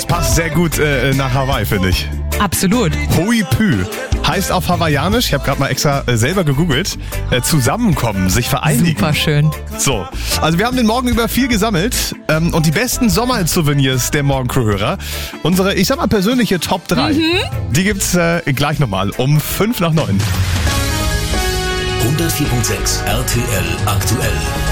passt sehr gut nach Hawaii, finde ich. Absolut. Hui Pü heißt auf Hawaiianisch, ich habe gerade mal extra selber gegoogelt, zusammenkommen, sich vereinigen. Super schön. So, also wir haben den Morgen über viel gesammelt und die besten Sommersouvenirs der Morgencrew-Hörer. Unsere, ich sag mal, persönliche Top 3, die gibt's gleich nochmal um 5 nach 9. 104.6 RTL aktuell.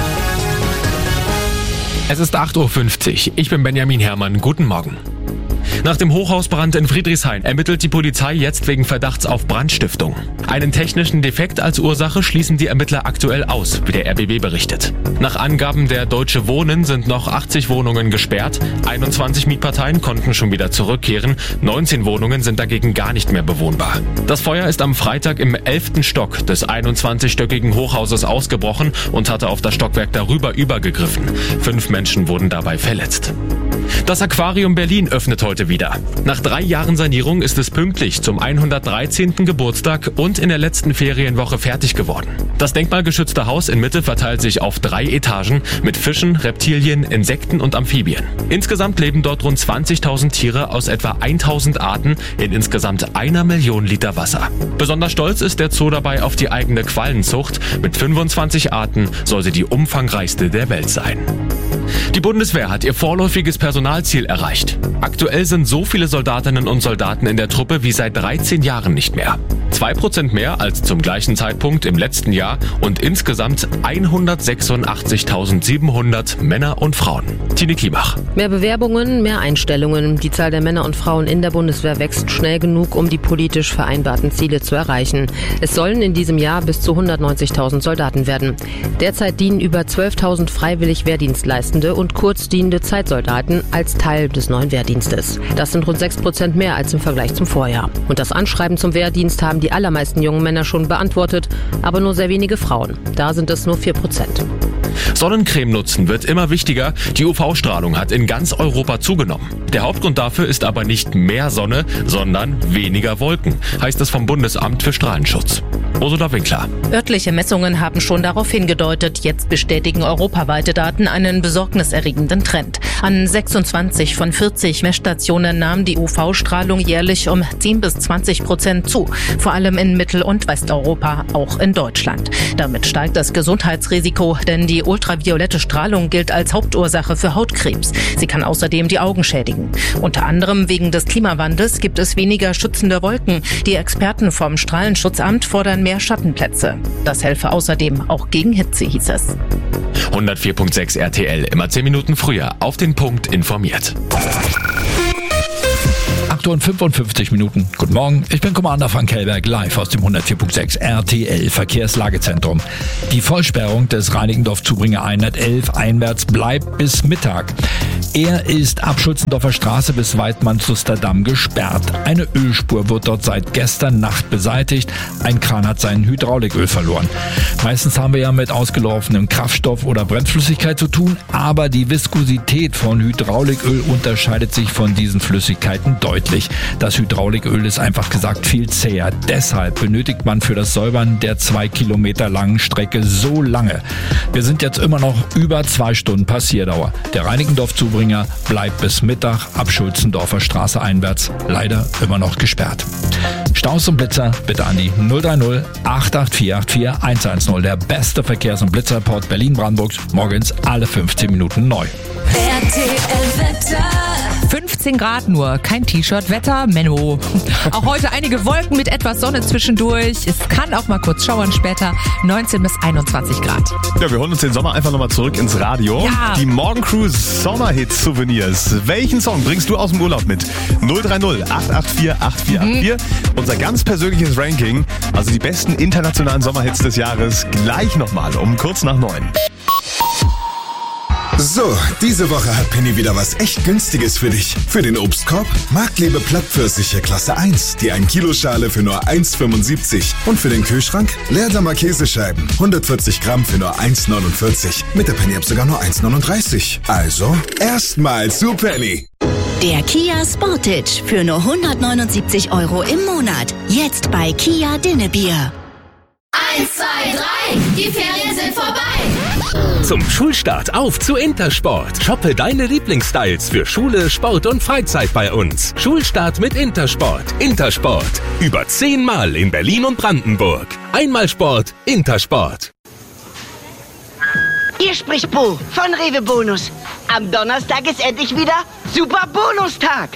Es ist 8.50 Uhr. Ich bin Benjamin Herrmann. Guten Morgen. Nach dem Hochhausbrand in Friedrichshain ermittelt die Polizei jetzt wegen Verdachts auf Brandstiftung. Einen technischen Defekt als Ursache schließen die Ermittler aktuell aus, wie der RBB berichtet. Nach Angaben der Deutsche Wohnen sind noch 80 Wohnungen gesperrt, 21 Mietparteien konnten schon wieder zurückkehren, 19 Wohnungen sind dagegen gar nicht mehr bewohnbar. Das Feuer ist am Freitag im 11. Stock des 21-stöckigen Hochhauses ausgebrochen und hatte auf das Stockwerk darüber übergegriffen. 5 Menschen wurden dabei verletzt. Das Aquarium Berlin öffnet heute wieder. Nach 3 Jahren Sanierung ist es pünktlich zum 113. Geburtstag und in der letzten Ferienwoche fertig geworden. Das denkmalgeschützte Haus in Mitte verteilt sich auf 3 Etagen mit Fischen, Reptilien, Insekten und Amphibien. Insgesamt leben dort rund 20.000 Tiere aus etwa 1.000 Arten in insgesamt 1 Million Liter Wasser. Besonders stolz ist der Zoo dabei auf die eigene Quallenzucht. Mit 25 Arten soll sie die umfangreichste der Welt sein. Die Bundeswehr hat ihr vorläufiges Personalziel erreicht. Aktuell sind so viele Soldatinnen und Soldaten in der Truppe wie seit 13 Jahren nicht mehr. 2% mehr als zum gleichen Zeitpunkt im letzten Jahr und insgesamt 186.700 Männer und Frauen. Tine Klimach. Mehr Bewerbungen, mehr Einstellungen. Die Zahl der Männer und Frauen in der Bundeswehr wächst schnell genug, um die politisch vereinbarten Ziele zu erreichen. Es sollen in diesem Jahr bis zu 190.000 Soldaten werden. Derzeit dienen über 12.000 freiwillig Wehrdienstleistende und kurzdienende Zeitsoldaten als Teil des neuen Wehrdienstes. Das sind rund 6% mehr als im Vergleich zum Vorjahr. Und das Anschreiben zum Wehrdienst haben die allermeisten jungen Männer schon beantwortet, aber nur sehr wenige Frauen. Da sind es nur 4%. Sonnencreme nutzen wird immer wichtiger. Die UV-Strahlung hat in ganz Europa zugenommen. Der Hauptgrund dafür ist aber nicht mehr Sonne, sondern weniger Wolken, heißt es vom Bundesamt für Strahlenschutz. Ursula Winkler. Örtliche Messungen haben schon darauf hingedeutet. Jetzt bestätigen europaweite Daten einen besorgniserregenden Trend. An 26 von 40 Messstationen nahm die UV-Strahlung jährlich um 10-20% zu. Vor allem in Mittel- und Westeuropa, auch in Deutschland. Damit steigt das Gesundheitsrisiko, denn die ultraviolette Strahlung gilt als Hauptursache für Hautkrebs. Sie kann außerdem die Augen schädigen. Unter anderem wegen des Klimawandels gibt es weniger schützende Wolken. Die Experten vom Strahlenschutzamt fordern mehr Schattenplätze. Das helfe außerdem auch gegen Hitze, hieß es. 104.6 RTL, immer 10 Minuten früher, auf den Punkt informiert. 8:55 Minuten. Guten Morgen, ich bin Commander Frank Hellberg, live aus dem 104.6 RTL Verkehrslagezentrum. Die Vollsperrung des Reinickendorf-Zubringer 111 einwärts bleibt bis Mittag. Er ist ab Schulzendorfer Straße bis Weidmann-Zusterdamm gesperrt. Eine Ölspur wird dort seit gestern Nacht beseitigt. Ein Kran hat sein Hydrauliköl verloren. Meistens haben wir ja mit ausgelaufenem Kraftstoff oder Bremsflüssigkeit zu tun, aber die Viskosität von Hydrauliköl unterscheidet sich von diesen Flüssigkeiten deutlich. Das Hydrauliköl ist einfach gesagt viel zäher. Deshalb benötigt man für das Säubern der 2 Kilometer langen Strecke so lange. Wir sind jetzt immer noch über 2 Stunden Passierdauer. Der Reinickendorf-Zubringer bleibt bis Mittag ab Schulzendorfer Straße einwärts leider immer noch gesperrt. Staus und Blitzer bitte an die 030 884 84 110. Der beste Verkehrs- und Blitzerreport Berlin-Brandenburgs morgens alle 15 Minuten neu. RTL-Wetter. 15 Grad nur, kein T-Shirt, Wetter, Menno. Auch heute einige Wolken mit etwas Sonne zwischendurch. Es kann auch mal kurz schauern später. 19 bis 21 Grad. Ja, wir holen uns den Sommer einfach nochmal zurück ins Radio. Ja. Die Morgencrew Sommerhits-Souvenirs. Welchen Song bringst du aus dem Urlaub mit? 030 884 8484. Unser ganz persönliches Ranking, also die besten internationalen Sommerhits des Jahres, gleich nochmal um kurz nach 9. So, diese Woche hat Penny wieder was echt Günstiges für dich. Für den Obstkorb Marktlebe Plattpfirsiche Klasse 1, die 1-Kilo-Schale für nur 1,75. Und für den Kühlschrank Leerdammer Käsescheiben, 140 Gramm für nur 1,49. Mit der Penny-App sogar nur 1,39. Also, erstmal zu Penny. Der Kia Sportage für nur 179 € im Monat. Jetzt bei Kia Dinnebier. 1, 2, 3, die Ferien sind vorbei. Zum Schulstart auf zu Intersport. Shoppe deine Lieblingsstyles für Schule, Sport und Freizeit bei uns. Schulstart mit Intersport. Intersport. Über 10-mal in Berlin und Brandenburg. Einmal Sport, Intersport. Hier spricht Bo von Rewe Bonus. Am Donnerstag ist endlich wieder Super Bonustag.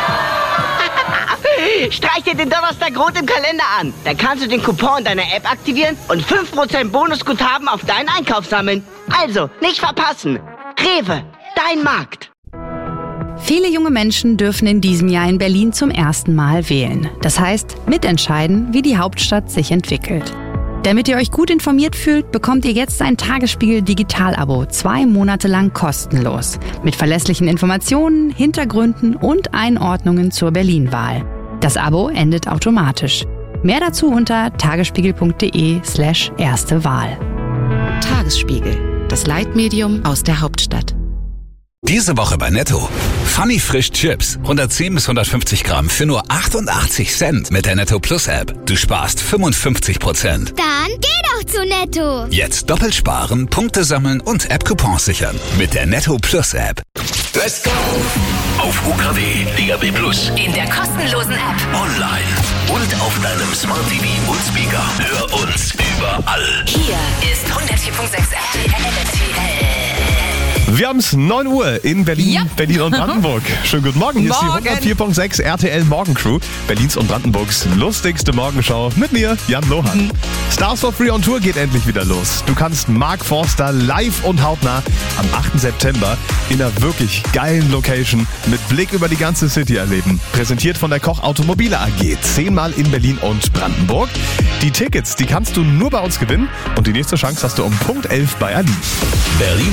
Streich dir den Donnerstag rot im Kalender an. Da kannst du den Coupon deiner App aktivieren und 5% Bonusguthaben auf deinen Einkauf sammeln. Also, nicht verpassen. Rewe, dein Markt. Viele junge Menschen dürfen in diesem Jahr in Berlin zum ersten Mal wählen. Das heißt, mitentscheiden, wie die Hauptstadt sich entwickelt. Damit ihr euch gut informiert fühlt, bekommt ihr jetzt ein Tagesspiegel Digital-Abo 2 Monate lang kostenlos. Mit verlässlichen Informationen, Hintergründen und Einordnungen zur Berlin-Wahl. Das Abo endet automatisch. Mehr dazu unter tagesspiegel.de/erste Wahl. Tagesspiegel, das Leitmedium aus der Hauptstadt. Diese Woche bei Netto. Funny Frisch Chips. 110 bis 150 Gramm für nur 88 Cent mit der Netto Plus App. Du sparst 55%. Dann geh doch zu Netto. Jetzt doppelt sparen, Punkte sammeln und App-Coupons sichern. Mit der Netto Plus App. Let's go! Auf UKW, DAB+. In der kostenlosen App. Online und auf deinem Smart TV und Speaker. Hör uns überall. Hier ist 104.6 RTL. Wir haben es 9 Uhr in Berlin, ja. Berlin und Brandenburg. Schönen guten Morgen. Hier ist die 104.6 RTL Morgencrew. Berlins und Brandenburgs lustigste Morgenschau mit mir, Jan Lohan. Stars for Free on Tour geht endlich wieder los. Du kannst Mark Forster live und hautnah am 8. September in einer wirklich geilen Location mit Blick über die ganze City erleben. Präsentiert von der Koch Automobile AG. 10-mal in Berlin und Brandenburg. Die Tickets, die kannst du nur bei uns gewinnen. Und die nächste Chance hast du um Punkt 11 bei Aline. Berlin